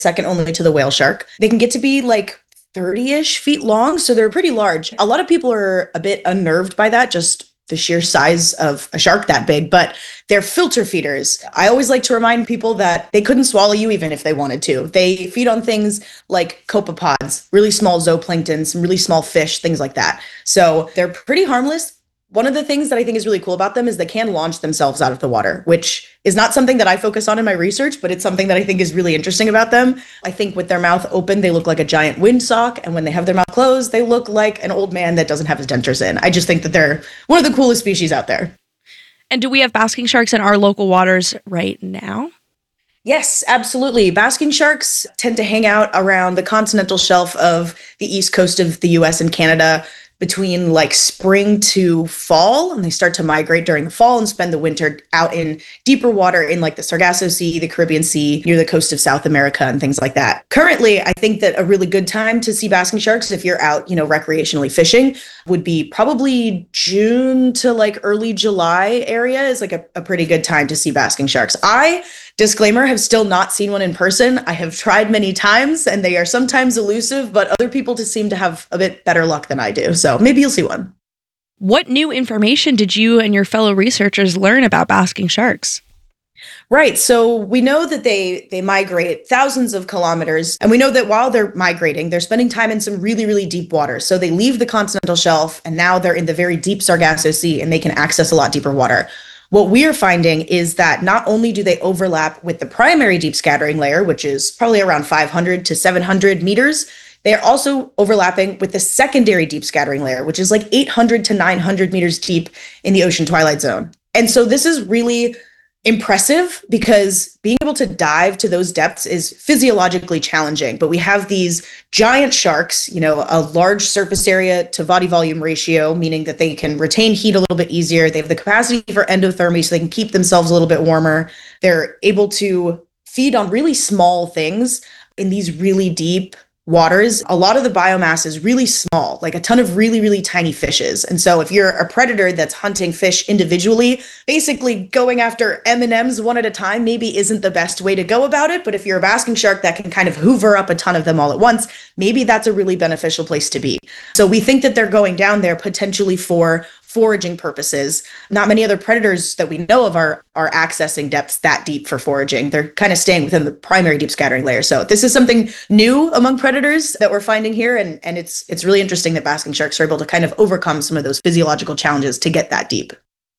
second only to the whale shark. They can get to be like 30-ish feet long, so they're pretty large. A lot of people are a bit unnerved by that, just the sheer size of a shark that big, but they're filter feeders. I always like to remind people that they couldn't swallow you even if they wanted to. They feed on things like copepods, really small zooplankton, some really small fish, things like that. So they're pretty harmless. One of the things that I think is really cool about them is they can launch themselves out of the water, which is not something that I focus on in my research, but it's something that I think is really interesting about them. I think with their mouth open, they look like a giant windsock. And when they have their mouth closed, they look like an old man that doesn't have his dentures in. I just think that they're one of the coolest species out there. And do we have basking sharks in our local waters right now? Yes, absolutely. Basking sharks tend to hang out around the continental shelf of the east coast of the US and Canada between like spring to fall, and they start to migrate during the fall and spend the winter out in deeper water in like the Sargasso Sea, the Caribbean Sea, near the coast of South America and things like that. Currently, I think that a really good time to see basking sharks if you're out, recreationally fishing would be probably June to like early July area is like a pretty good time to see basking sharks. Disclaimer, have still not seen one in person. I have tried many times and they are sometimes elusive, but other people just seem to have a bit better luck than I do. So maybe you'll see one. What new information did you and your fellow researchers learn about basking sharks? Right. So we know that they migrate thousands of kilometers. And we know that while they're migrating, they're spending time in some really, really deep water. So they leave the continental shelf and now they're in the very deep Sargasso Sea and they can access a lot deeper water. What we're finding is that not only do they overlap with the primary deep scattering layer, which is probably around 500 to 700 meters, they are also overlapping with the secondary deep scattering layer, which is like 800 to 900 meters deep in the ocean twilight zone. And so this is really impressive because being able to dive to those depths is physiologically challenging. But we have these giant sharks, a large surface area to body volume ratio, meaning that they can retain heat a little bit easier. They have the capacity for endothermy so they can keep themselves a little bit warmer. They're able to feed on really small things in these really deep waters. A lot of the biomass is really small, like a ton of really, really tiny fishes. And so if you're a predator that's hunting fish individually, basically going after M&Ms one at a time maybe isn't the best way to go about it. But if you're a basking shark that can kind of hoover up a ton of them all at once, maybe that's a really beneficial place to be. So we think that they're going down there potentially for foraging purposes. Not many other predators that we know of are accessing depths that deep for foraging. They're kind of staying within the primary deep scattering layer. So this is something new among predators that we're finding here. And it's really interesting that basking sharks are able to kind of overcome some of those physiological challenges to get that deep.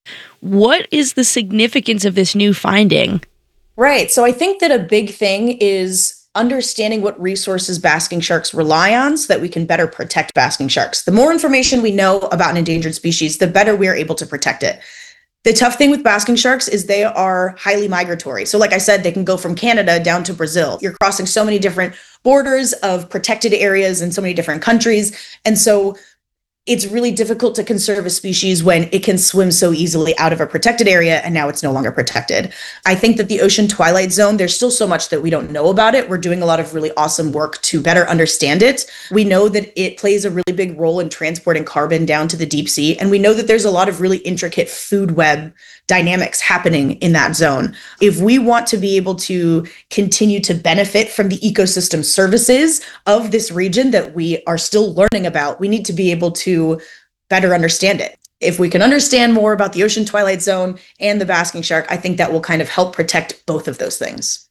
What is the significance of this new finding? Right. So I think that a big thing is understanding what resources basking sharks rely on so that we can better protect basking sharks. The more information we know about an endangered species, the better we are able to protect it. The tough thing with basking sharks is they are highly migratory. So like I said, they can go from Canada down to Brazil. You're crossing so many different borders of protected areas in so many different countries. And so it's really difficult to conserve a species when it can swim so easily out of a protected area and now it's no longer protected. I think that the ocean twilight zone, there's still so much that we don't know about it. We're doing a lot of really awesome work to better understand it. We know that it plays a really big role in transporting carbon down to the deep sea. And we know that there's a lot of really intricate food web dynamics happening in that zone. If we want to be able to continue to benefit from the ecosystem services of this region that we are still learning about, we need to be able to better understand it. If we can understand more about the ocean twilight zone and the basking shark, I think that will kind of help protect both of those things.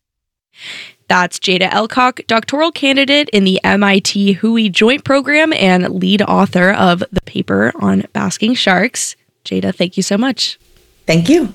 That's Jada Elcock, doctoral candidate in the MIT Hui Joint Program and lead author of the paper on basking sharks. Jada, thank you so much. Thank you.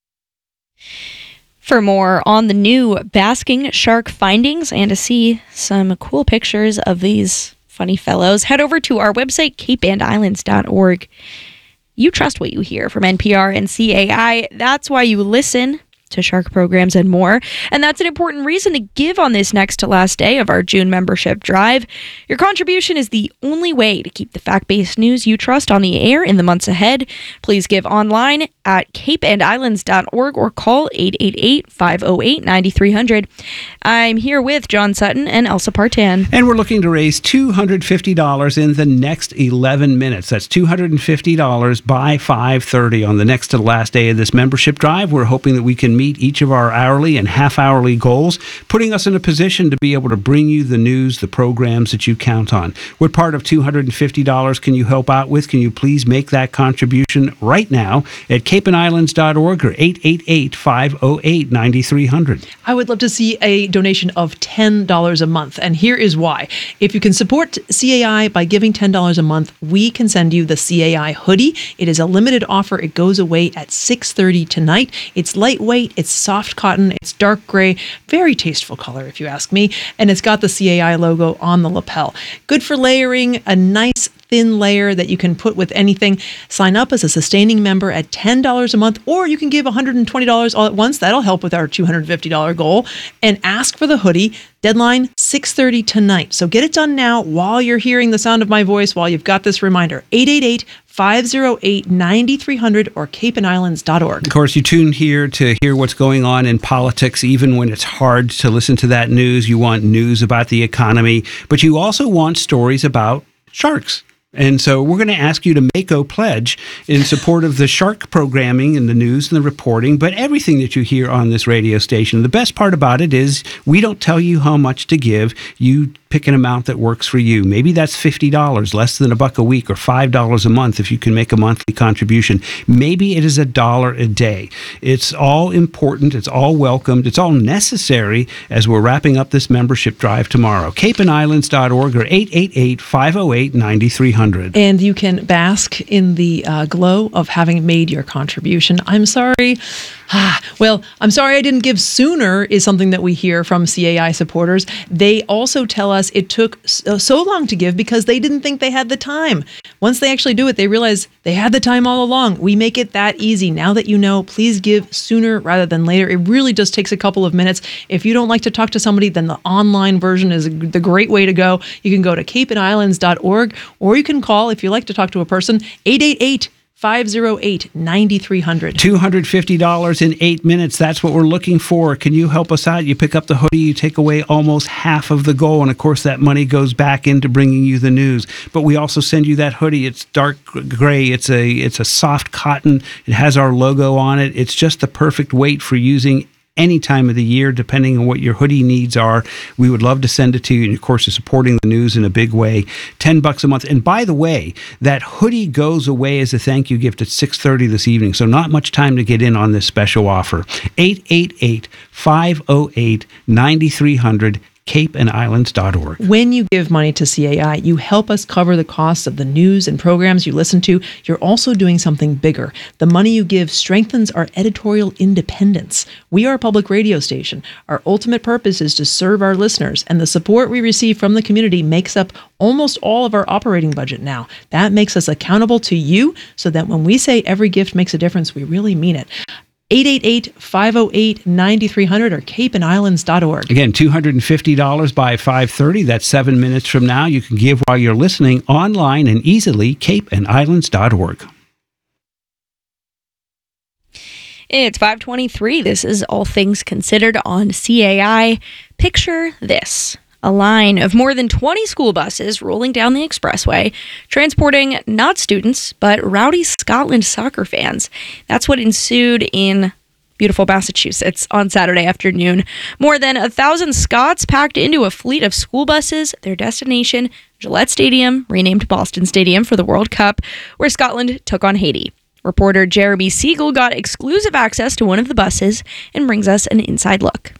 For more on the new basking shark findings and to see some cool pictures of these funny fellows, head over to our website, capeandislands.org. You trust what you hear from NPR and CAI. That's why you listen to shark programs and more. And that's an important reason to give on this next to last day of our June membership drive. Your contribution is the only way to keep the fact-based news you trust on the air in the months ahead. Please give online at capeandislands.org or call 888-508-9300. I'm here with John Sutton and Elsa Partan. And we're looking to raise $250 in the next 11 minutes. That's $250 by 5:30 on the next to last day of this membership drive. We're hoping that we can meet each of our hourly and half-hourly goals, putting us in a position to be able to bring you the news, the programs that you count on. What part of $250 can you help out with? Can you please make that contribution right now at capeandislands.org or 888-508-9300? I would love to see a donation of $10 a month, and here is why. If you can support CAI by giving $10 a month, we can send you the CAI hoodie. It is a limited offer. It goes away at 6:30 tonight. It's lightweight, it's soft cotton, it's dark gray, very tasteful color if you ask me, and it's got the CAI logo on the lapel. Good for layering, a nice thin layer that you can put with anything. Sign up as a sustaining member at $10 a month, or you can give $120 all at once. That'll help with our $250 goal. And ask for the hoodie. Deadline 6:30 tonight. So get it done now while you're hearing the sound of my voice, while you've got this reminder. 888-508-9300 or capeandislands.org. Of course, you tune here to hear what's going on in politics, even when it's hard to listen to that news. You want news about the economy, but you also want stories about sharks. And so we're going to ask you to make a pledge in support of the shark programming and the news and the reporting, but everything that you hear on this radio station. The best part about it is we don't tell you how much to give. You pick an amount that works for you. Maybe that's $50, less than $1 a week, or $5 a month if you can make a monthly contribution. Maybe it is $1 a day. It's all important. It's all welcomed. It's all necessary as we're wrapping up this membership drive tomorrow. capeandislands.org or 888-508-9300. And you can bask in the glow of having made your contribution. I'm sorry. I'm sorry I didn't give sooner is something that we hear from CAI supporters. They also tell us it took so long to give because they didn't think they had the time. Once they actually do it, they realize they had the time all along. We make it that easy. Now that you know, please give sooner rather than later. It really just takes a couple of minutes. If you don't like to talk to somebody, then the online version is the great way to go. You can go to capeandislands.org, or you can call, if you like to talk to a person, 888-508-9300. $250 in 8 minutes. That's what we're looking for. Can you help us out? You pick up the hoodie, you take away almost half of the goal, and of course that money goes back into bringing you the news. But we also send you that hoodie. It's dark gray. It's a soft cotton. It has our logo on it. It's just the perfect weight for using any time of the year, depending on what your hoodie needs are. We would love to send it to you. And of course, you're supporting the news in a big way. $10 a month. And by the way, that hoodie goes away as a thank you gift at 6:30 this evening. So not much time to get in on this special offer. 888-508-9300. capeandislands.org. When you give money to CAI, you help us cover the costs of the news and programs you listen to. You're also doing something bigger. The money you give strengthens our editorial independence. We are a public radio station. Our ultimate purpose is to serve our listeners, and the support we receive from the community makes up almost all of our operating budget now. That makes us accountable to you, so that when we say every gift makes a difference, we really mean it. 888-508-9300 or capeandislands.org. Again, $250 by 5:30. That's 7 minutes from now. You can give while you're listening online and easily, capeandislands.org. It's 5:23. This is All Things Considered on CAI. Picture this. A line of more than 20 school buses rolling down the expressway, transporting not students, but rowdy Scotland soccer fans. That's what ensued in beautiful Massachusetts on Saturday afternoon. More than 1,000 Scots packed into a fleet of school buses. Their destination, Gillette Stadium, renamed Boston Stadium for the World Cup, where Scotland took on Haiti. Reporter Jeremy Siegel got exclusive access to one of the buses and brings us an inside look.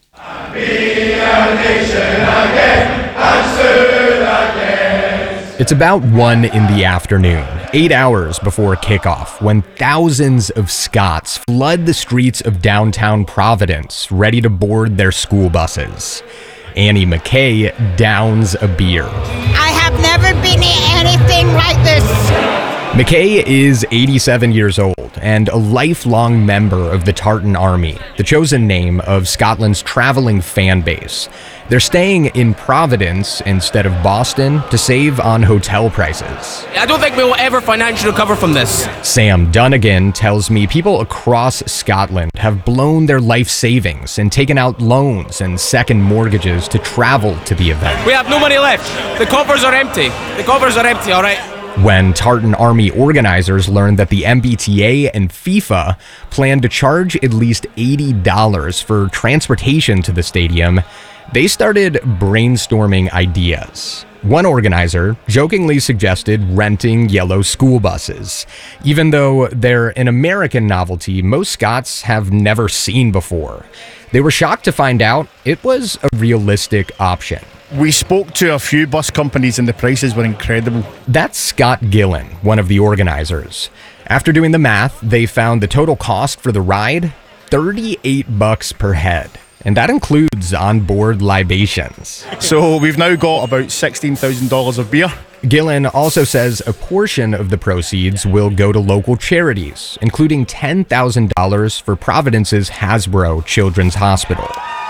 It's about 1 in the afternoon, 8 hours before kickoff, when thousands of Scots flood the streets of downtown Providence, ready to board their school buses. Annie McKay downs a beer. I have never been in anything like this. McKay is 87 years old and a lifelong member of the Tartan Army, the chosen name of Scotland's traveling fan base. They're staying in Providence instead of Boston to save on hotel prices. I don't think we will ever financially recover from this. Sam Dunnigan tells me people across Scotland have blown their life savings and taken out loans and second mortgages to travel to the event. We have no money left. The coffers are empty. The coffers are empty, all right? When Tartan Army organizers learned that the MBTA and FIFA planned to charge at least $80 for transportation to the stadium, they started brainstorming ideas. One organizer jokingly suggested renting yellow school buses, even though they're an American novelty most Scots have never seen before. They were shocked to find out it was a realistic option. We spoke to a few bus companies and the prices were incredible. That's Scott Gillen, one of the organizers. After doing the math, they found the total cost for the ride, $38 per head. And that includes onboard libations. So we've now got about $16,000 of beer. Gillen also says a portion of the proceeds will go to local charities, including $10,000 for Providence's Hasbro Children's Hospital.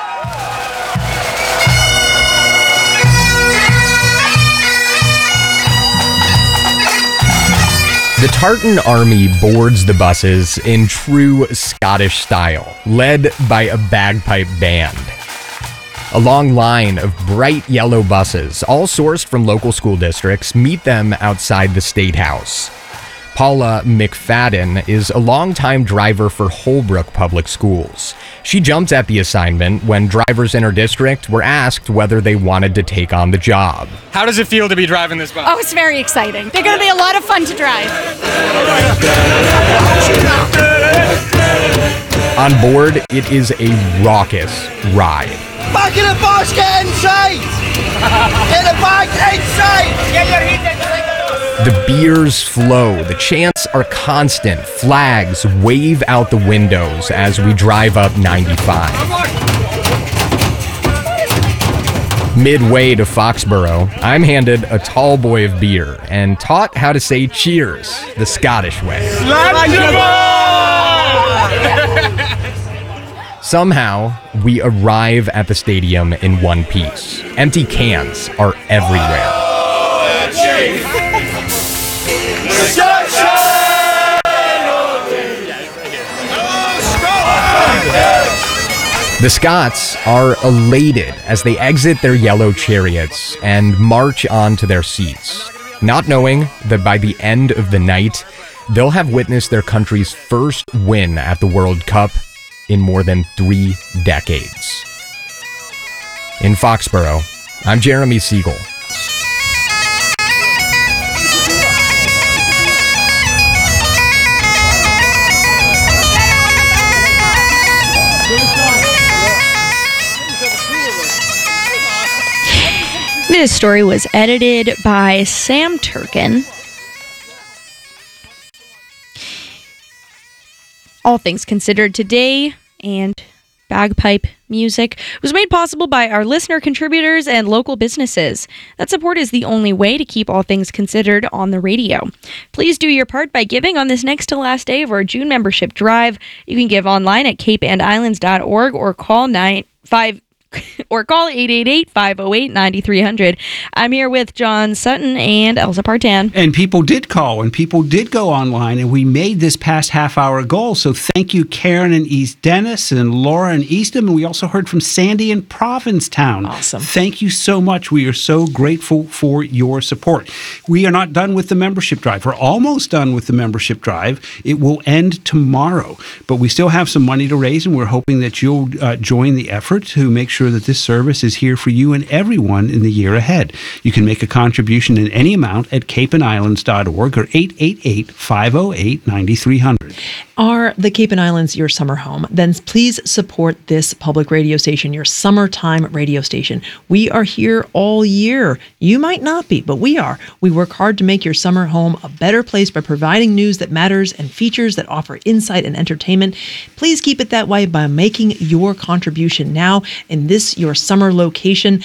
The Tartan Army boards the buses in true Scottish style, led by a bagpipe band. A long line of bright yellow buses, all sourced from local school districts, meet them outside the State House. Paula McFadden is a longtime driver for Holbrook Public Schools. She jumped at the assignment when drivers in her district were asked whether they wanted to take on the job. How does it feel to be driving this bus? Oh, it's very exciting. They're going to be a lot of fun to drive. On board, it is a raucous ride. Back in the bus, get inside! Get the back inside! Get your heat inside! The beers flow, the chants are constant, flags wave out the windows as we drive up 95. Midway to Foxborough, I'm handed a tall boy of beer and taught how to say cheers the Scottish way. Somehow, we arrive at the stadium in one piece. Empty cans are everywhere. The Scots are elated as they exit their yellow chariots and march on to their seats, not knowing that by the end of the night, they'll have witnessed their country's first win at the World Cup in more than 3 decades. In Foxborough, I'm Jeremy Siegel. This story was edited by Sam Turkin. All Things Considered today and bagpipe music was made possible by our listener contributors and local businesses. That support is the only way to keep All Things Considered on the radio. Please do your part by giving on this next to last day of our June membership drive. You can give online at capeandislands.org or call 888-508-9300. I'm here with John Sutton and Elsa Partan. And people did call and people did go online, and we made this past half hour goal. So thank you, Karen in East Dennis and Laura in Eastham. And we also heard from Sandy in Provincetown. Awesome. Thank you so much. We are so grateful for your support. We are not done with the membership drive. We're almost done with the membership drive. It will end tomorrow, but we still have some money to raise, and we're hoping that you'll join the effort to make sure that this service is here for you and everyone in the year ahead. You can make a contribution in any amount at capeandislands.org or 888-508-9300. Are the Cape and Islands your summer home? Then please support this public radio station, your summertime radio station. We are here all year. You might not be, but we are. We work hard to make your summer home a better place by providing news that matters and features that offer insight and entertainment. Please keep it that way by making your contribution now in this, your summer location,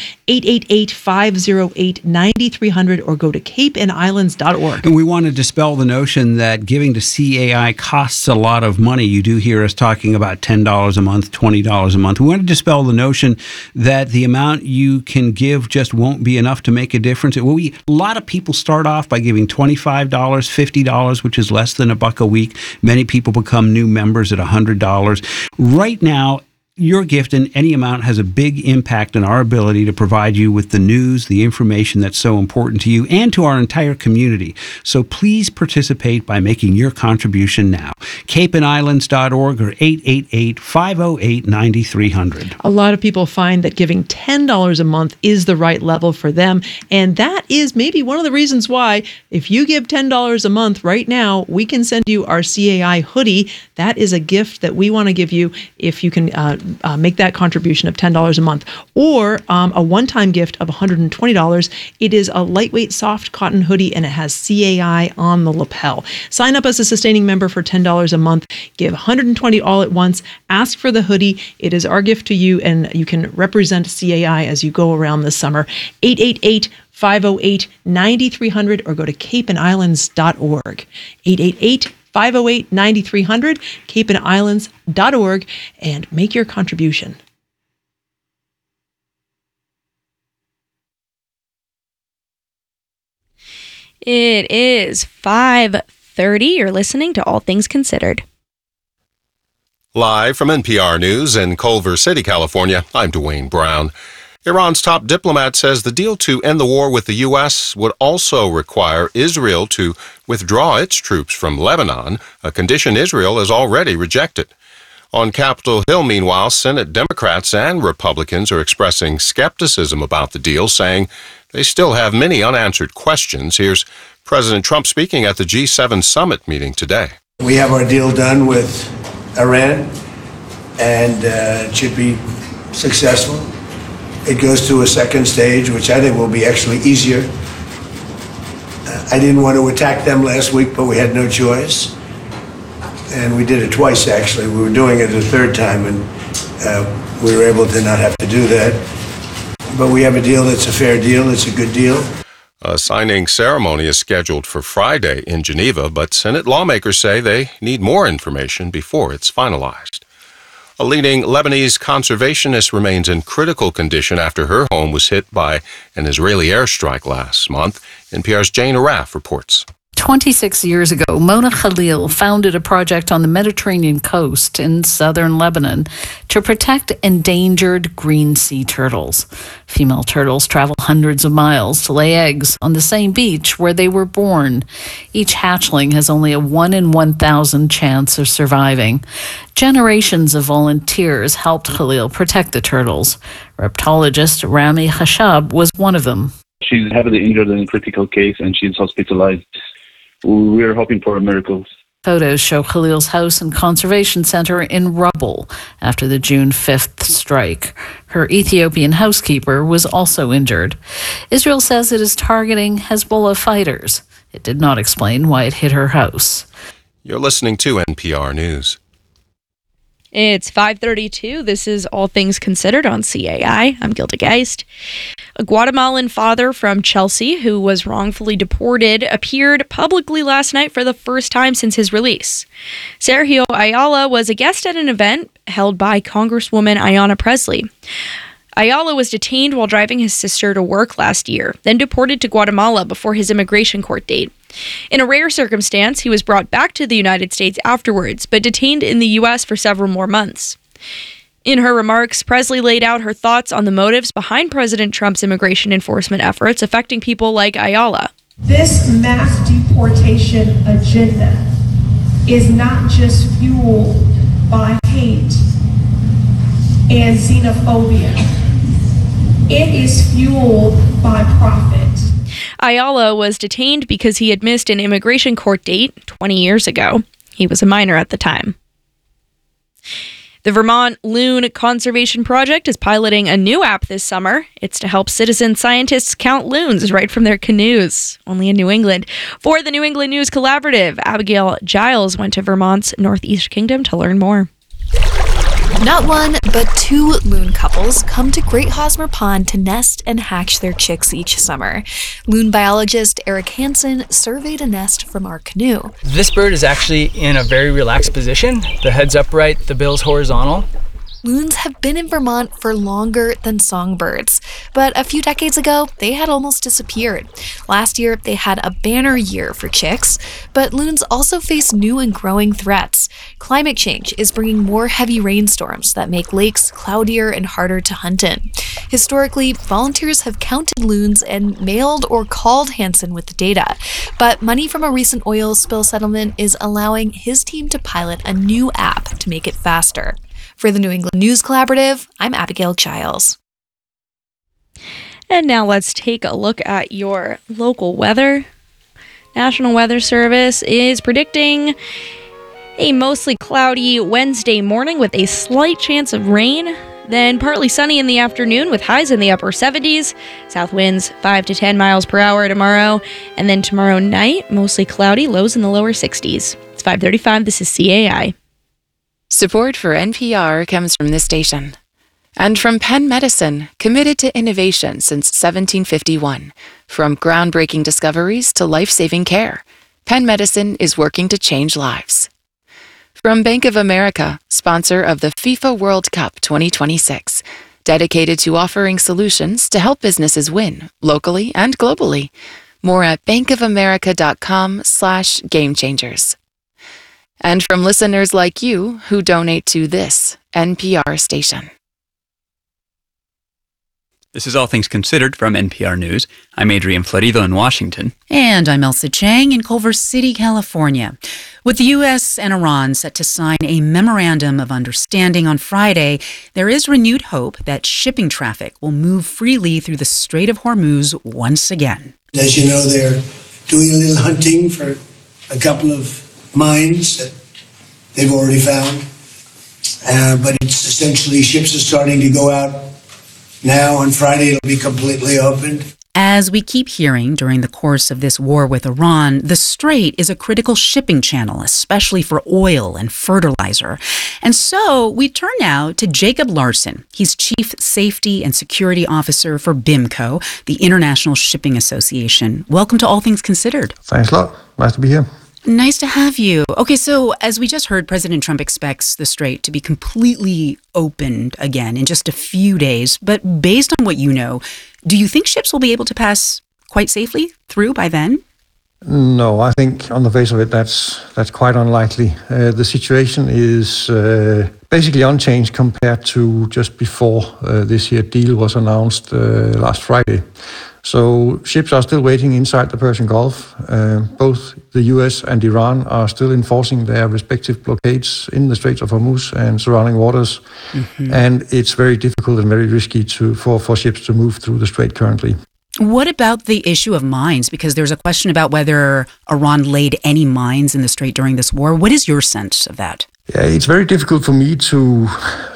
888-508-9300, or go to capeandislands.org. And we want to dispel the notion that giving to CAI costs a lot of money. You do hear us talking about $10 a month, $20 a month. We want to dispel the notion that the amount you can give just won't be enough to make a difference. A lot of people start off by giving $25, $50, which is less than $1 a week. Many people become new members at $100. Right now, Your gift in any amount has a big impact on our ability to provide you with the news, the information that's so important to you and to our entire community. So please participate by making your contribution now. CapeandIslands.org or 888-508-9300. A lot of people find that giving $10 a month is the right level for them. And that is maybe one of the reasons why, if you give $10 a month right now, we can send you our CAI hoodie. That is a gift that we want to give you if you can make that contribution of $10 a month, or a one-time gift of $120. It is a lightweight, soft cotton hoodie, and it has CAI on the lapel. Sign up as a sustaining member for $10 a month. Give $120 all at once. Ask for the hoodie. It is our gift to you, and you can represent CAI as you go around this summer. 888-508-9300 or go to capeandislands.org. 888-508-9300, capeandislands.org, and make your contribution. It is 5:30. You're listening to All Things Considered. Live from NPR News in Culver City, California, I'm Dwayne Brown. Iran's top diplomat says the deal to end the war with the U.S. would also require Israel to withdraw its troops from Lebanon, a condition Israel has already rejected. On Capitol Hill, meanwhile, Senate Democrats and Republicans are expressing skepticism about the deal, saying they still have many unanswered questions. Here's President Trump speaking at the G7 summit meeting today. We have our deal done with Iran, and it should be successful. It goes to a second stage, which I think will be actually easier. I didn't want to attack them last week, but we had no choice. And we did it twice, actually. We were doing it a third time, and we were able to not have to do that. But we have a deal that's a fair deal. It's a good deal. A signing ceremony is scheduled for Friday in Geneva, but Senate lawmakers say they need more information before it's finalized. A leading Lebanese conservationist remains in critical condition after her home was hit by an Israeli airstrike last month. NPR's Jane Araf reports. 26 years ago, Mona Khalil founded a project on the Mediterranean coast in southern Lebanon to protect endangered green sea turtles. Female turtles travel hundreds of miles to lay eggs on the same beach where they were born. Each hatchling has only a 1 in 1,000 chance of surviving. Generations of volunteers helped Khalil protect the turtles. Reptologist Rami Khashab was one of them. She's heavily injured in a critical case and she's hospitalized. We're hoping for a miracle. Photos show Khalil's house and conservation center in rubble after the June 5th strike. Her Ethiopian housekeeper was also injured. Israel says it is targeting Hezbollah fighters. It did not explain why it hit her house. You're listening to NPR News. It's 5:32. This is All Things Considered on CAI. I'm Gilda Geist. A Guatemalan father from Chelsea who was wrongfully deported appeared publicly last night for the first time since his release. Sergio Ayala was a guest at an event held by Congresswoman Ayanna Pressley. Ayala was detained while driving his sister to work last year, then deported to Guatemala before his immigration court date. In a rare circumstance, he was brought back to the United States afterwards, but detained in the U.S. for several more months. In her remarks, Pressley laid out her thoughts on the motives behind President Trump's immigration enforcement efforts affecting people like Ayala. This mass deportation agenda is not just fueled by hate and xenophobia. It is fueled by profit. Ayala was detained because he had missed an immigration court date 20 years ago. He was a minor at the time. The Vermont Loon Conservation Project is piloting a new app this summer. It's to help citizen scientists count loons right from their canoes, only in New England. For the New England News Collaborative, Abigail Giles went to Vermont's Northeast Kingdom to learn more. Not one, but two loon couples come to Great Hosmer Pond to nest and hatch their chicks each summer. Loon biologist Eric Hansen surveyed a nest from our canoe. This bird is actually in a very relaxed position. The head's upright, the bill's horizontal. Loons have been in Vermont for longer than songbirds, but a few decades ago, they had almost disappeared. Last year, they had a banner year for chicks, but loons also face new and growing threats. Climate change is bringing more heavy rainstorms that make lakes cloudier and harder to hunt in. Historically, volunteers have counted loons and mailed or called Hansen with the data, but money from a recent oil spill settlement is allowing his team to pilot a new app to make it faster. For the New England News Collaborative, I'm Abigail Giles. And now let's take a look at your local weather. National Weather Service is predicting a mostly cloudy Wednesday morning with a slight chance of rain. Then partly sunny in the afternoon with highs in the upper 70s. South winds 5 to 10 miles per hour tomorrow. And then tomorrow night, mostly cloudy, lows in the lower 60s. It's 5:35. This is CAI. Support for NPR comes from this station. And from Penn Medicine, committed to innovation since 1751. From groundbreaking discoveries to life-saving care, Penn Medicine is working to change lives. From Bank of America, sponsor of the FIFA World Cup 2026, dedicated to offering solutions to help businesses win, locally and globally. More at bankofamerica.com/gamechangers. And from listeners like you who donate to this NPR station. This is All Things Considered from NPR News. I'm Adrian Florido in Washington. And I'm Elsa Chang in Culver City, California. With the U.S. and Iran set to sign a memorandum of understanding on Friday, there is renewed hope that shipping traffic will move freely through the Strait of Hormuz once again. As you know, they're doing a little hunting for a couple of mines that they've already found. But it's essentially ships are starting to go out now. On Friday, it'll be completely opened. As we keep hearing during the course of this war with Iran, the Strait is a critical shipping channel, especially for oil and fertilizer. And so we turn now to Jacob Larson. He's Chief Safety and Security Officer for BIMCO, the International Shipping Association. Welcome to All Things Considered. Thanks a lot. Nice to be here. Nice to have you. Okay, so as we just heard, President Trump expects the Strait to be completely opened again in just a few days. But based on what you know, do you think ships will be able to pass quite safely through by then? No, I think on the face of it, that's quite unlikely. The situation is basically unchanged compared to just before this year deal was announced last Friday. So ships are still waiting inside the Persian Gulf. Both the US and Iran are still enforcing their respective blockades in the Straits of Hormuz and surrounding waters. Mm-hmm. And it's very difficult and very risky for ships to move through the strait currently. What about the issue of mines? Because there's a question about whether Iran laid any mines in the strait during this war. What is your sense of that? Yeah, it's very difficult for me to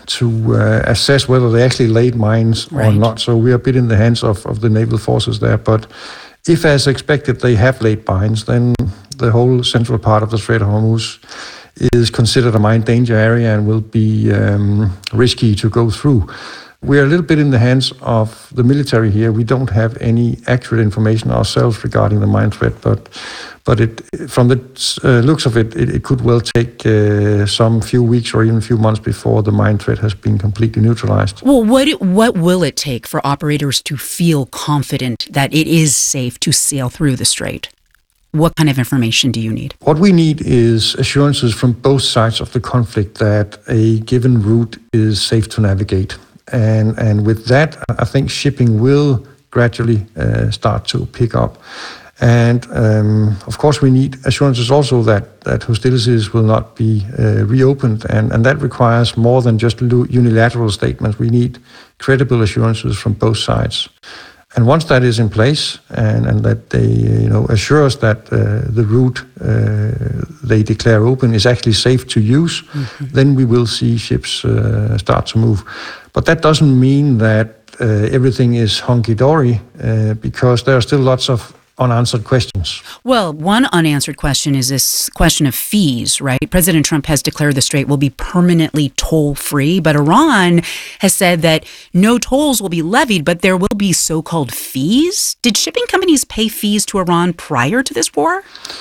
assess whether they actually laid mines or not. So we are a bit in the hands of the naval forces there. But if, as expected, they have laid mines, then the whole central part of the Strait of Hormuz is considered a mine danger area and will be risky to go through. We're a little bit in the hands of the military here. We don't have any accurate information ourselves regarding the mine threat, but it, from the looks of it, it could well take some few weeks or even a few months before the mine threat has been completely neutralized. Well, what will it take for operators to feel confident that it is safe to sail through the strait? What kind of information do you need? What we need is assurances from both sides of the conflict that a given route is safe to navigate. And with that, I think shipping will gradually start to pick up. And of course, we need assurances also that hostilities will not be reopened. And that requires more than just unilateral statements. We need credible assurances from both sides. And once that is in place and that they assure us that the route they declare open is actually safe to use, then we will see ships start to move. But that doesn't mean that everything is hunky-dory because there are still lots of unanswered questions. Well, one unanswered question is this question of fees, right? President Trump has declared the strait will be permanently toll-free, but Iran has said that no tolls will be levied, but there will be so-called fees. Did shipping companies pay fees to Iran prior to this war?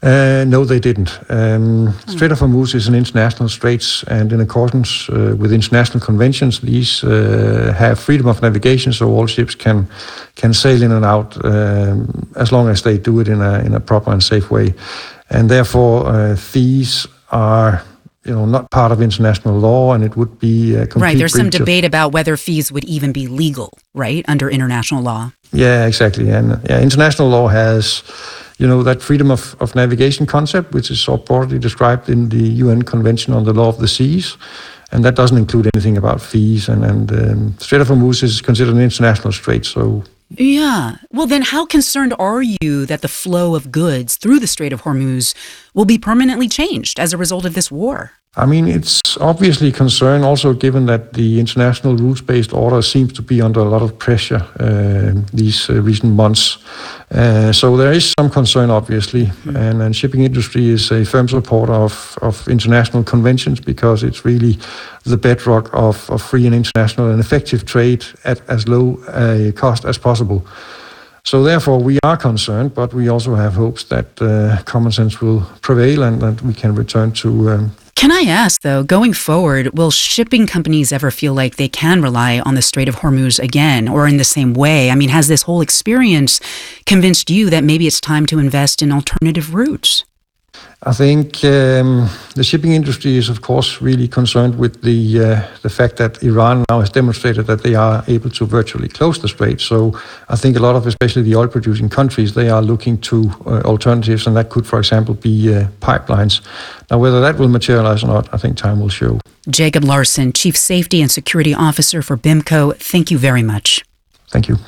No, they didn't. Strait of Hormuz is an international straits, and in accordance with international conventions, these have freedom of navigation, so all ships can sail in and out as long as they do it in a proper and safe way. And therefore, fees are not part of international law, and it would be a complete right. There's some breach debate about whether fees would even be legal, right, under international law. Yeah, exactly. And international law has, that freedom of navigation concept, which is so broadly described in the UN Convention on the Law of the Seas. And that doesn't include anything about fees. And Strait of Hormuz is considered an international strait, so... Yeah. Well, then how concerned are you that the flow of goods through the Strait of Hormuz will be permanently changed as a result of this war? I mean, it's obviously a concern also given that the international rules-based order seems to be under a lot of pressure these recent months. So there is some concern, obviously, and shipping industry is a firm supporter of international conventions because it's really the bedrock of free and international and effective trade at as low a cost as possible. So therefore, we are concerned, but we also have hopes that common sense will prevail and that we can return to... Can I ask, though, going forward, will shipping companies ever feel like they can rely on the Strait of Hormuz again or in the same way? I mean, has this whole experience convinced you that maybe it's time to invest in alternative routes? I think the shipping industry is, of course, really concerned with the fact that Iran now has demonstrated that they are able to virtually close the strait. So I think a lot of, especially the oil-producing countries, they are looking to alternatives, and that could, for example, be pipelines. Now, whether that will materialize or not, I think time will show. Jacob Larson, Chief Safety and Security Officer for BIMCO, thank you very much. Thank you.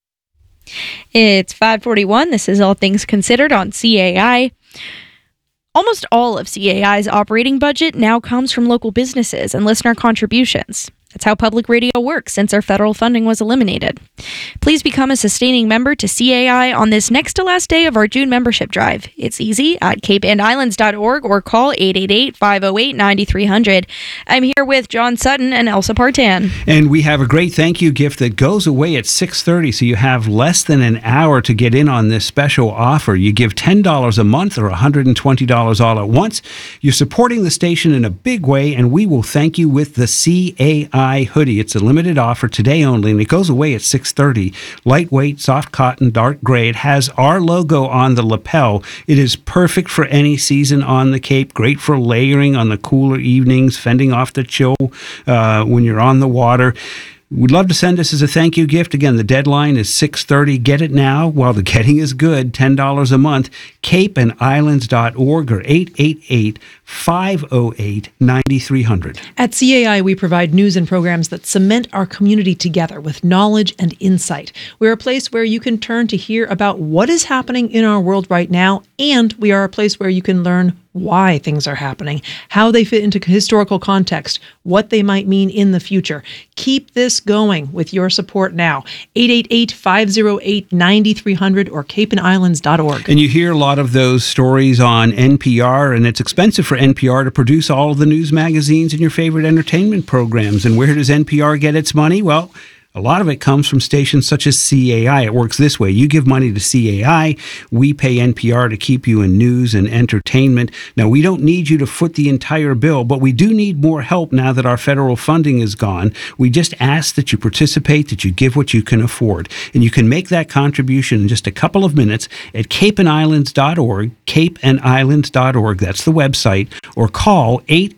It's 5:41. This is All Things Considered on CAI. Almost all of CAI's operating budget now comes from local businesses and listener contributions. That's how public radio works since our federal funding was eliminated. Please become a sustaining member to CAI on this next to last day of our June membership drive. It's easy at capeandislands.org or call 888-508-9300. I'm here with John Sutton and Elsa Partan. And we have a great thank you gift that goes away at 6:30, so you have less than an hour to get in on this special offer. You give $10 a month or $120 all at once. You're supporting the station in a big way, and we will thank you with the CAI hoodie. It's a limited offer today only, and it goes away at 6:30. Lightweight, soft cotton, dark gray. It has our logo on the lapel. It is perfect for any season on the Cape. Great for layering on the cooler evenings, fending off the chill when you're on the water. We'd love to send this as a thank you gift. Again, the deadline is 6:30. Get it now while the getting is good. $10 a month. capeandislands.org or 888-508-9300. At CAI, we provide news and programs that cement our community together with knowledge and insight. We're a place where you can turn to hear about what is happening in our world right now, and we are a place where you can learn why things are happening, how they fit into historical context, what they might mean in the future. Keep this going with your support now. 888-508-9300 or capeandislands.org. And you hear a lot of those stories on NPR, and it's expensive for NPR to produce all of the news magazines and your favorite entertainment programs. And where does NPR get its money? Well, a lot of it comes from stations such as CAI. It works this way. You give money to CAI. We pay NPR to keep you in news and entertainment. Now, we don't need you to foot the entire bill, but we do need more help now that our federal funding is gone. We just ask that you participate, that you give what you can afford. And you can make that contribution in just a couple of minutes at capeandislands.org, capeandislands.org. That's the website. Or call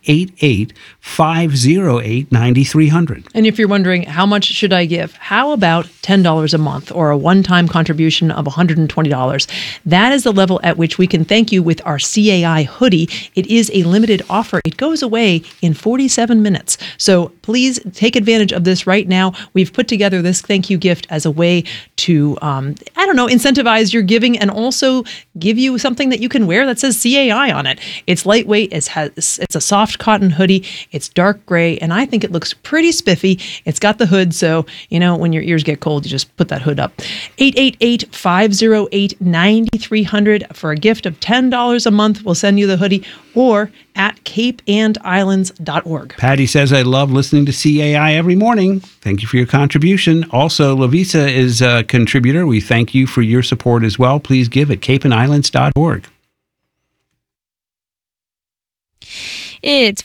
888-508-9300. And if you're wondering, how much should I give? How about $10 a month or a one-time contribution of $120? That is the level at which we can thank you with our CAI hoodie. It is a limited offer. It goes away in 47 minutes. So please take advantage of this right now. We've put together this thank you gift as a way to, incentivize your giving and also give you something that you can wear that says CAI on it. It's lightweight. It's a soft cotton hoodie. It's dark gray, and I think it looks pretty spiffy. It's got the hood, so when your ears get cold, you just put that hood up. 888-508-9300 for a gift of $10 a month. We'll send you the hoodie, or at capeandislands.org. Patty says, I love listening to CAI every morning. Thank you for your contribution. Also, Lavisa is a contributor. We thank you for your support as well. Please give at capeandislands.org. It's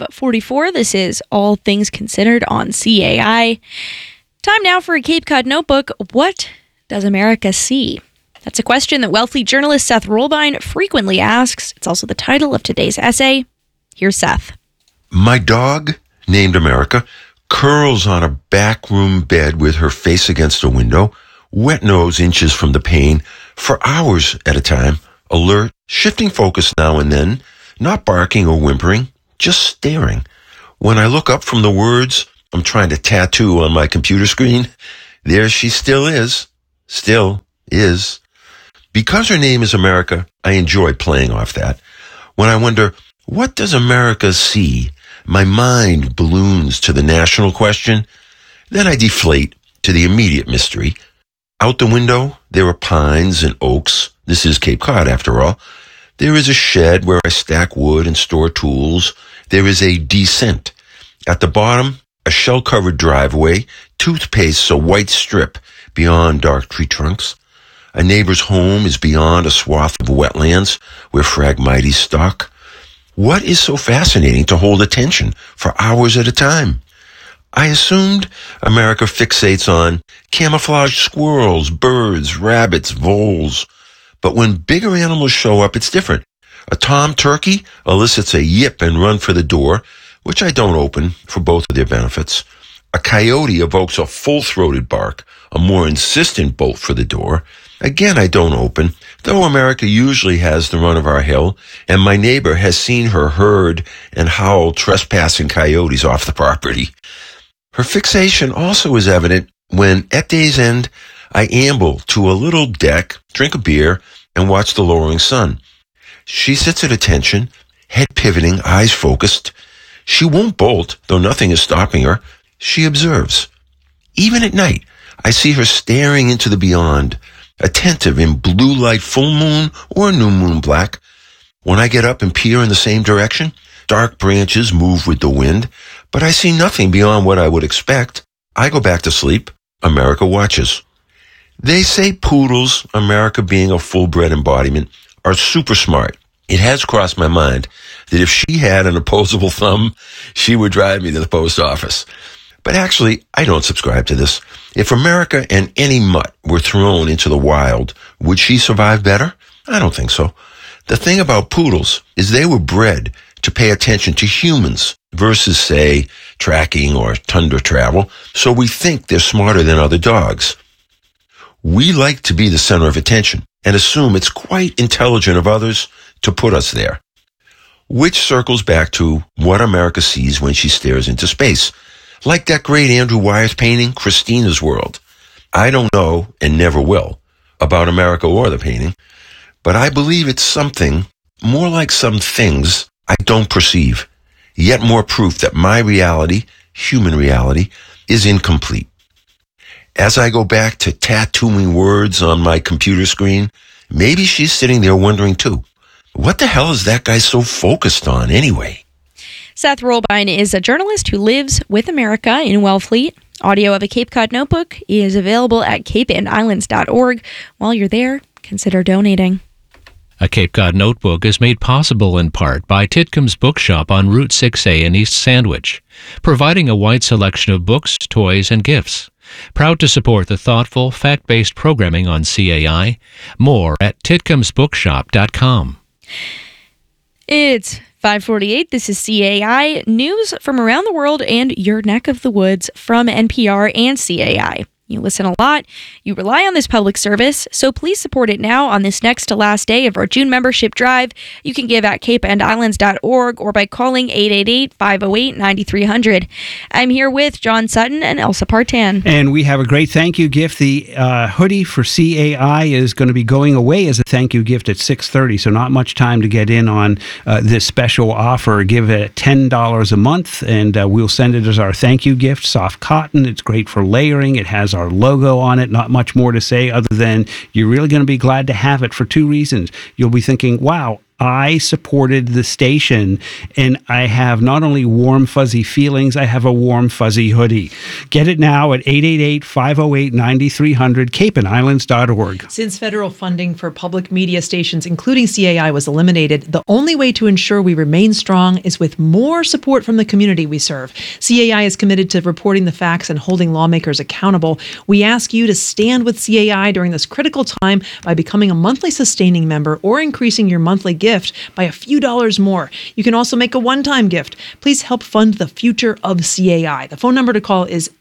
5:44. This is All Things Considered on CAI. Time now for a Cape Cod Notebook. What does America see? That's a question that Wellfleet journalist Seth Rollbine frequently asks. It's also the title of today's essay. Here's Seth. My dog, named America, curls on a backroom bed with her face against a window, wet nose inches from the pane, for hours at a time, alert, shifting focus now and then, not barking or whimpering, just staring. When I look up from the words I'm trying to tattoo on my computer screen, there she still is. Still is. Because her name is America, I enjoy playing off that. When I wonder, what does America see? My mind balloons to the national question. Then I deflate to the immediate mystery. Out the window, there are pines and oaks. This is Cape Cod, after all. There is a shed where I stack wood and store tools. There is a descent. At the bottom, a shell-covered driveway, toothpaste's a white strip beyond dark tree trunks. A neighbor's home is beyond a swath of wetlands where Phragmites stalk. What is so fascinating to hold attention for hours at a time? I assumed America fixates on camouflaged squirrels, birds, rabbits, voles. But when bigger animals show up, it's different. A tom turkey elicits a yip and run for the door, which I don't open for both of their benefits. A coyote evokes a full-throated bark, a more insistent bolt for the door. Again, I don't open, though America usually has the run of our hill, and my neighbor has seen her herd and howl trespassing coyotes off the property. Her fixation also is evident when, at day's end, I amble to a little deck, drink a beer, and watch the lowering sun. She sits at attention, head pivoting, eyes focused. She won't bolt, though nothing is stopping her. She observes. Even at night, I see her staring into the beyond, attentive in blue light full moon or new moon black. When I get up and peer in the same direction, dark branches move with the wind, but I see nothing beyond what I would expect. I go back to sleep. America watches. They say poodles, America being a full-bred embodiment, are super smart. It has crossed my mind that if she had an opposable thumb, she would drive me to the post office. But actually, I don't subscribe to this. If America and any mutt were thrown into the wild, would she survive better? I don't think so. The thing about poodles is they were bred to pay attention to humans versus, say, tracking or tundra travel, so we think they're smarter than other dogs. We like to be the center of attention and assume it's quite intelligent of others to put us there. Which circles back to what America sees when she stares into space. Like that great Andrew Wyeth painting, Christina's World. I don't know, and never will, about America or the painting, but I believe it's something more like some things I don't perceive, yet more proof that my reality, human reality, is incomplete. As I go back to tattooing words on my computer screen, maybe she's sitting there wondering too, what the hell is that guy so focused on anyway? Seth Rollbine is a journalist who lives with America in Wellfleet. Audio of a Cape Cod Notebook is available at capeandislands.org. While you're there, consider donating. A Cape Cod Notebook is made possible in part by Titcom's Bookshop on Route 6A in East Sandwich, providing a wide selection of books, toys, and gifts. Proud to support the thoughtful, fact-based programming on CAI. More at titcomsbookshop.com. It's 5:48. This is CAI news from around the world and your neck of the woods from NPR and CAI. You listen a lot. You rely on this public service, so please support it now on this next to last day of our June membership drive. You can give at capeandislands.org or by calling 888-508-9300. I'm here with John Sutton and Elsa Partan. And we have a great thank you gift. The hoodie for CAI is going to be going away as a thank you gift at 6:30, so not much time to get in on this special offer. Give it $10 a month, and we'll send it as our thank you gift. Soft cotton. It's great for layering. It has our logo on it. Not much more to say other than you're really going to be glad to have it for two reasons. You'll be thinking, wow, I supported the station, and I have not only warm, fuzzy feelings, I have a warm, fuzzy hoodie. Get it now at 888-508-9300, capeandislands.org. Since federal funding for public media stations, including CAI, was eliminated, the only way to ensure we remain strong is with more support from the community we serve. CAI is committed to reporting the facts and holding lawmakers accountable. We ask you to stand with CAI during this critical time by becoming a monthly sustaining member or increasing your monthly gift by a few dollars more. You can also make a one-time gift. Please help fund the future of CAI. The phone number to call is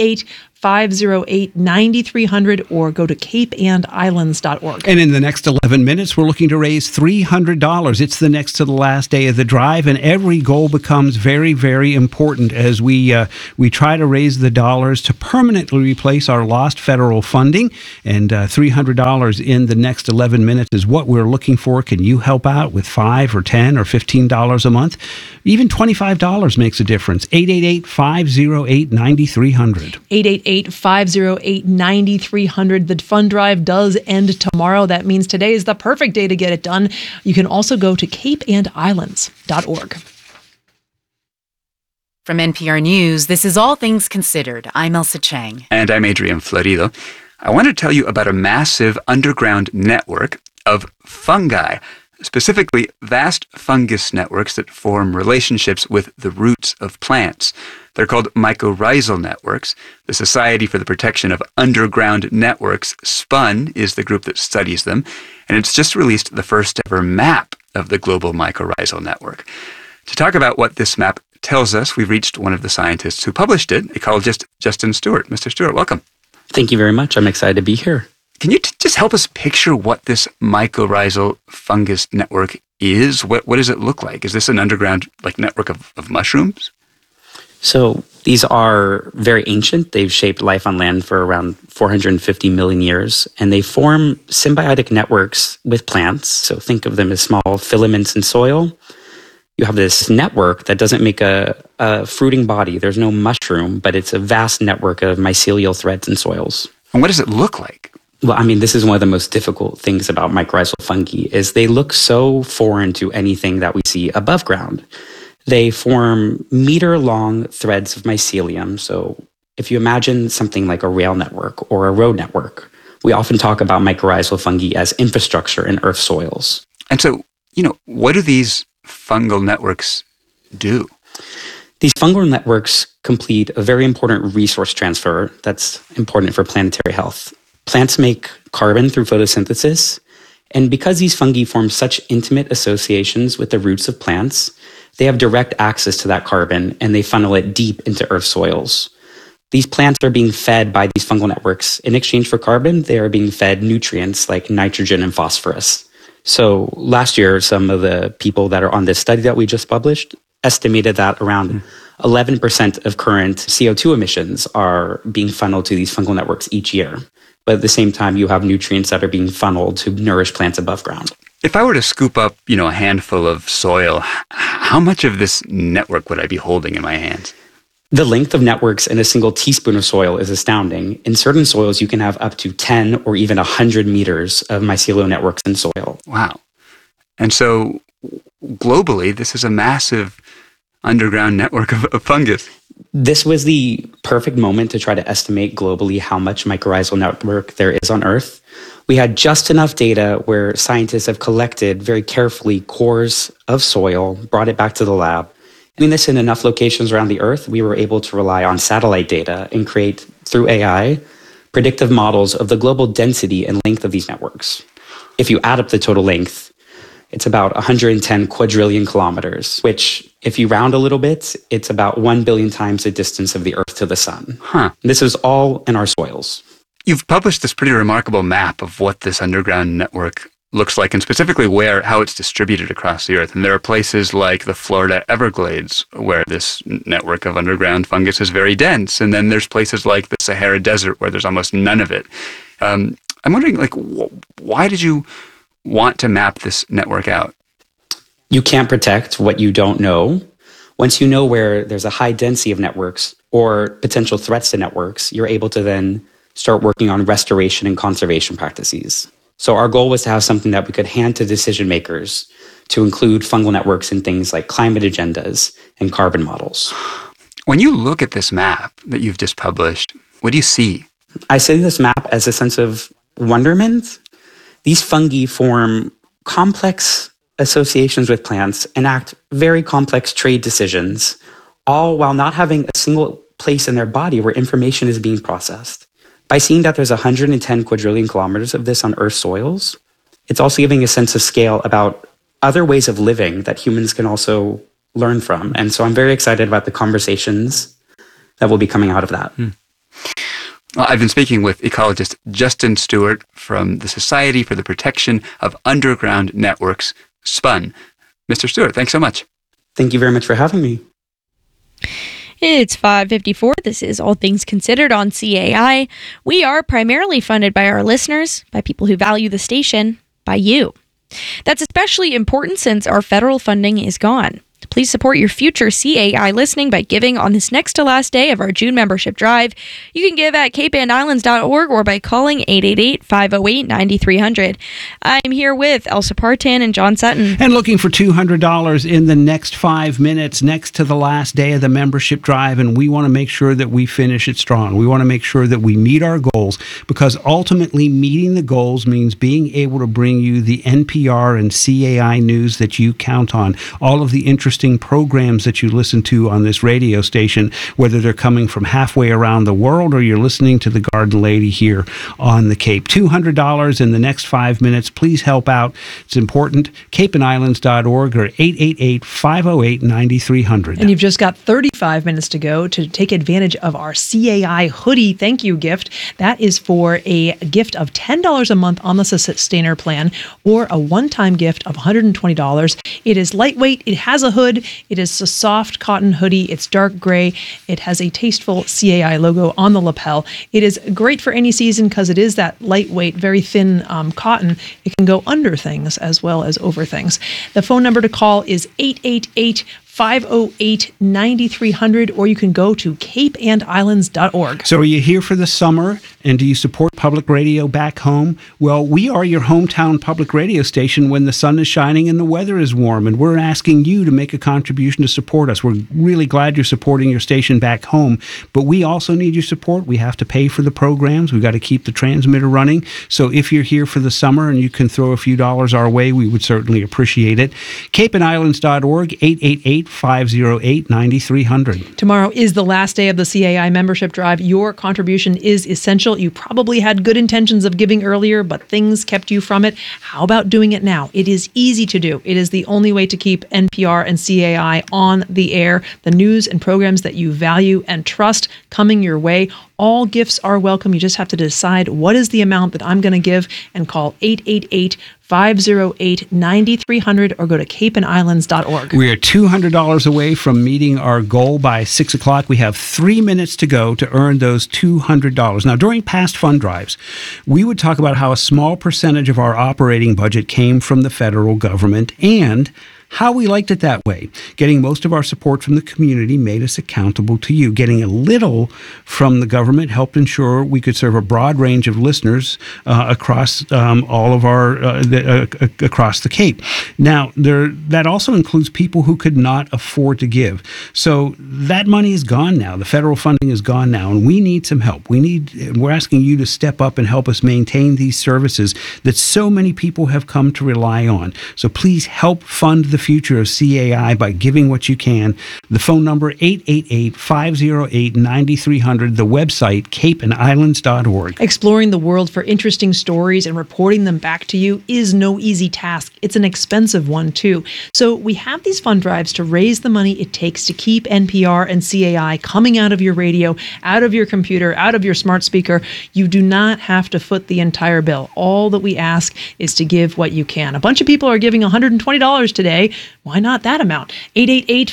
888-508-9300 or go to capeandislands.org. And in the next 11 minutes, we're looking to raise $300. It's the next to the last day of the drive, and every goal becomes very, very important as we try to raise the dollars to permanently replace our lost federal funding. And $300 in the next 11 minutes is what we're looking for. Can you help out with $5 or $10 or $15 a month? Even $25 makes a difference. 888-508-9300. 888-508-9300. The fund drive does end tomorrow. That means today is the perfect day to get it done. You can also go to capeandislands.org. From NPR News, this is All Things Considered. I'm Elsa Chang. And I'm Adrian Florido. I want to tell you about a massive underground network of fungi, specifically vast fungus networks that form relationships with the roots of plants. They're called mycorrhizal networks. The Society for the Protection of Underground Networks, SPUN, is the group that studies them, and it's just released the first ever map of the global mycorrhizal network. To talk about what this map tells us, we've reached one of the scientists who published it, ecologist Justin Stewart. Mr. Stewart, welcome. Thank you very much. I'm excited to be here. Can you just help us picture what this mycorrhizal fungus network is? What does it look like? Is this an underground network of mushrooms? So these are very ancient. They've shaped life on land for around 450 million years, and they form symbiotic networks with plants. So think of them as small filaments in soil. You have this network that doesn't make a fruiting body. There's no mushroom, but it's a vast network of mycelial threads in soils. And what does it look like? Well, this is one of the most difficult things about mycorrhizal fungi is they look so foreign to anything that we see above ground. They form meter-long threads of mycelium. So if you imagine something like a rail network or a road network, we often talk about mycorrhizal fungi as infrastructure in Earth soils. And so, what do these fungal networks do? These fungal networks complete a very important resource transfer that's important for planetary health. Plants make carbon through photosynthesis, and because these fungi form such intimate associations with the roots of plants, they have direct access to that carbon and they funnel it deep into Earth soils. These plants are being fed by these fungal networks. In exchange for carbon, they are being fed nutrients like nitrogen and phosphorus. So last year, some of the people that are on this study that we just published estimated that around 11% of current CO2 emissions are being funneled to these fungal networks each year. But at the same time, you have nutrients that are being funneled to nourish plants above ground. If I were to scoop up, a handful of soil, how much of this network would I be holding in my hands? The length of networks in a single teaspoon of soil is astounding. In certain soils, you can have up to 10 or even 100 meters of mycelial networks in soil. Wow. And so globally, this is a massive underground network of fungus. This was the perfect moment to try to estimate globally how much mycorrhizal network there is on Earth. We had just enough data where scientists have collected very carefully cores of soil, brought it back to the lab. In this, in enough locations around the Earth, we were able to rely on satellite data and create, through AI, predictive models of the global density and length of these networks. If you add up the total length, it's about 110 quadrillion kilometers, which, if you round a little bit, it's about 1 billion times the distance of the Earth to the sun. This is all in our soils. You've published this pretty remarkable map of what this underground network looks like, and specifically how it's distributed across the Earth. And there are places like the Florida Everglades where this network of underground fungus is very dense. And then there's places like the Sahara Desert where there's almost none of it. I'm wondering, why did you want to map this network out? You can't protect what you don't know. Once you know where there's a high density of networks or potential threats to networks, you're able to then start working on restoration and conservation practices. So our goal was to have something that we could hand to decision makers to include fungal networks in things like climate agendas and carbon models. When you look at this map that you've just published, what do you see? I see this map as a sense of wonderment. These fungi form complex associations with plants, enact very complex trade decisions, all while not having a single place in their body where information is being processed. By seeing that there's 110 quadrillion kilometers of this on Earth's soils, it's also giving a sense of scale about other ways of living that humans can also learn from. And so I'm very excited about the conversations that will be coming out of that. Well, I've been speaking with ecologist Justin Stewart from the Society for the Protection of Underground Networks, SPUN. Mr. Stewart, thanks so much. Thank you very much for having me. It's 5:54. This is All Things Considered on CAI. We are primarily funded by our listeners, by people who value the station, by you. That's especially important since our federal funding is gone. Please support your future CAI listening by giving on this next to last day of our June membership drive. You can give at capeandislands.org or by calling 888-508-9300. I'm here with Elsa Partan and John Sutton. And looking for $200 in the next 5 minutes, next to the last day of the membership drive, and we want to make sure that we finish it strong. We want to make sure that we meet our goals, because ultimately meeting the goals means being able to bring you the NPR and CAI news that you count on, all of the interesting programs that you listen to on this radio station, whether they're coming from halfway around the world or you're listening to the Garden Lady here on the Cape. $200 in the next 5 minutes. Please help out. It's important. capeandislands.org or 888-508-9300. And you've just got 35 minutes to go to take advantage of our CAI hoodie thank you gift. That is for a gift of $10 a month on the Sustainer plan, or a one-time gift of $120. It is lightweight. It has a hood. It is a soft cotton hoodie. It's dark gray. It has a tasteful CAI logo on the lapel. It is great for any season because it is that lightweight, very thin cotton. It can go under things as well as over things. The phone number to call is 888-508-9300, or you can go to capeandislands.org. So are you here for the summer, and do you support public radio back home? Well, we are your hometown public radio station when the sun is shining and the weather is warm, and we're asking you to make a contribution to support us. We're really glad you're supporting your station back home, but we also need your support. We have to pay for the programs. We've got to keep the transmitter running. So if you're here for the summer and you can throw a few dollars our way, we would certainly appreciate it. capeandislands.org, 888-508-9300. Tomorrow is the last day of the CAI membership drive. Your contribution is essential. You probably had good intentions of giving earlier, but things kept you from it. How about doing it now? It is easy to do. It is the only way to keep NPR and CAI on the air. The news and programs that you value and trust coming your way. All gifts are welcome. You just have to decide what is the amount that I'm going to give, and call 888-508-9300 or go to capeandislands.org. We are $200 away from meeting our goal by 6 o'clock. We have 3 minutes to go to earn those $200. Now, during past fund drives, we would talk about how a small percentage of our operating budget came from the federal government and how we liked it that way. Getting most of our support from the community made us accountable to you. Getting a little from the government helped ensure we could serve a broad range of listeners across all of our across the Cape. Now, that also includes people who could not afford to give. So that money is gone now. The federal funding is gone now, and we need some help. We're asking you to step up and help us maintain these services that so many people have come to rely on. So please help fund the future of CAI by giving what you can. The phone number 888-508-9300. The website capeandislands.org. Exploring the world for interesting stories and reporting them back to you is no easy task. It's an expensive one too. So we have these fund drives to raise the money it takes to keep NPR and CAI coming out of your radio, out of your computer, out of your smart speaker. You do not have to foot the entire bill. All that we ask is to give what you can. A bunch of people are giving $120 today. Why not that amount?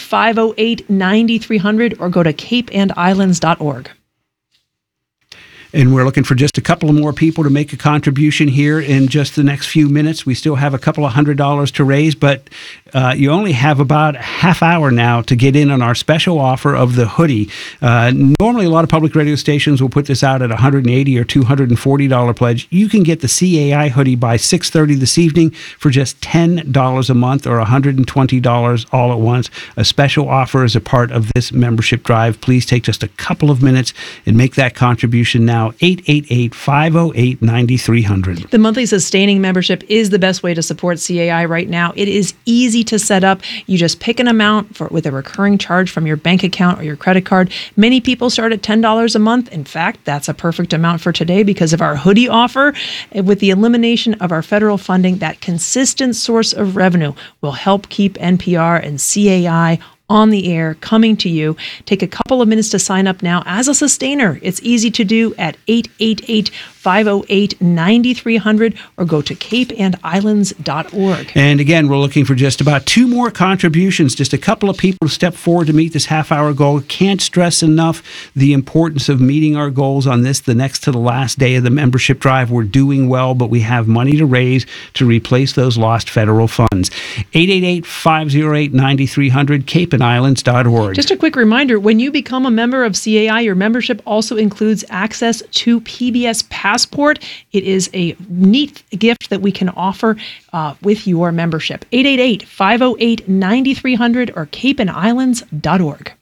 888-508-9300 or go to capeandislands.org. And we're looking for just a couple of more people to make a contribution here in just the next few minutes. We still have a couple of $100 to raise, but you only have about a half hour now to get in on our special offer of the hoodie. Normally, a lot of public radio stations will put this out at $180 or $240 pledge. You can get the CAI hoodie by 6:30 this evening for just $10 a month or $120 all at once. A special offer is a part of this membership drive. Please take just a couple of minutes and make that contribution now. 888-508-9300. The monthly sustaining membership is the best way to support CAI right now. It is easy to set up. You just pick an amount with a recurring charge from your bank account or your credit card. Many people start at $10 a month. In fact, that's a perfect amount for today because of our hoodie offer. With the elimination of our federal funding, that consistent source of revenue will help keep NPR and CAI on the air, coming to you. Take a couple of minutes to sign up now as a sustainer. It's easy to do at 888-508-9300 or go to capeandislands.org. And again, we're looking for just about 2 more contributions, just a couple of people to step forward to meet this half-hour goal. Can't stress enough the importance of meeting our goals on this, the next to the last day of the membership drive. We're doing well, but we have money to raise to replace those lost federal funds. 888-508-9300, capeandislands.org. Just a quick reminder, when you become a member of CAI, your membership also includes access to PBS Passport. It is a neat gift that we can offer with your membership. 888-508-9300 or capeandislands.org.